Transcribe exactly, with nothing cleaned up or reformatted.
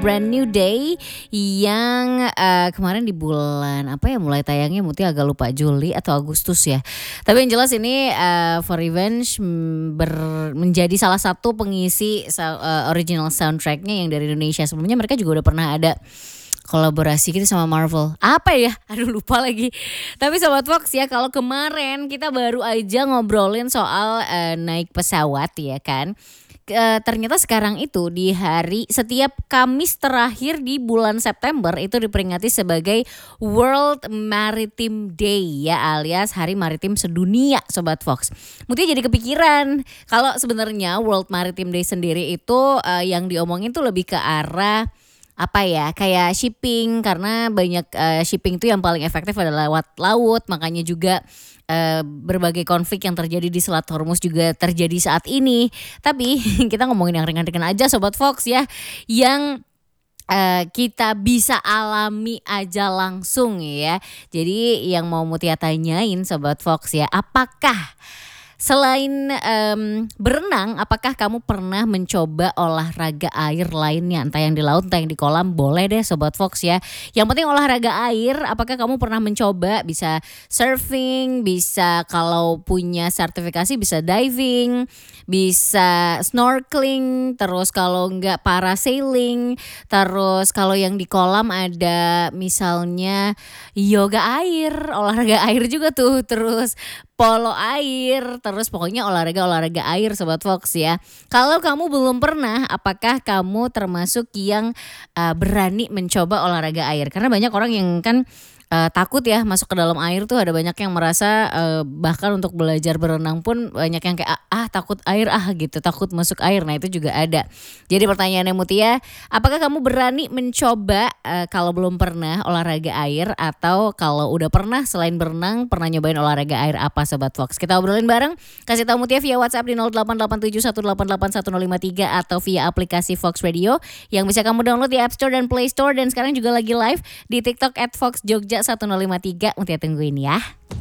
Brand New Day yang uh, kemarin di bulan apa ya mulai tayangnya, Mutia agak lupa, Juli atau Agustus ya. Tapi yang jelas ini uh, For Revenge ber, menjadi salah satu pengisi uh, original soundtracknya yang dari Indonesia. Sebelumnya mereka juga udah pernah ada kolaborasi gitu sama Marvel. Apa ya? Aduh lupa lagi. Tapi Sobat Fox ya, kalau kemarin kita baru aja ngobrolin soal uh, naik pesawat ya kan. E, ternyata sekarang itu di hari setiap Kamis terakhir di bulan September itu diperingati sebagai World Maritime Day ya, alias Hari Maritim Sedunia Sobat Fox. Mungkin jadi kepikiran kalau sebenarnya World Maritime Day sendiri itu e, yang diomongin tuh lebih ke arah apa ya, kayak shipping, karena banyak uh, shipping itu yang paling efektif adalah lewat laut, makanya juga uh, berbagai konflik yang terjadi di Selat Hormuz juga terjadi saat ini. Tapi kita ngomongin yang ringan-ringan aja Sobat Fox ya, yang Uh, kita bisa alami aja langsung ya. Jadi yang mau Mutia tanyain Sobat Fox ya, apakah selain um, berenang, apakah kamu pernah mencoba olahraga air lainnya? Entah yang di laut, entah yang di kolam, boleh deh Sobat Fox ya. Yang penting olahraga air, apakah kamu pernah mencoba? Bisa surfing, bisa kalau punya sertifikasi bisa diving, bisa snorkeling, terus kalau enggak parasailing, terus kalau yang di kolam ada misalnya yoga air, olahraga air juga tuh, terus polo air, terus pokoknya olahraga-olahraga air Sobat Fox ya. Kalau kamu belum pernah, apakah kamu termasuk yang uh, berani mencoba olahraga air? Karena banyak orang yang kan uh, takut ya masuk ke dalam air tuh, ada banyak yang merasa uh, bahkan untuk belajar berenang pun banyak yang kayak ah, ah takut air ah gitu, takut masuk air. Nah itu juga ada. Jadi pertanyaannya Mutia, apakah kamu berani mencoba uh, kalau belum pernah olahraga air, atau kalau udah pernah selain berenang pernah nyobain olahraga air apa Sobat Fox? Kita obrolin bareng, kasih tahu Mutia via WhatsApp di nol delapan delapan tujuh satu delapan delapan satu nol lima tiga atau via aplikasi Fox Radio yang bisa kamu download di App Store dan Play Store, dan sekarang juga lagi live di TikTok at Fox Jogja satu nol lima tiga. Mutia tungguin ya.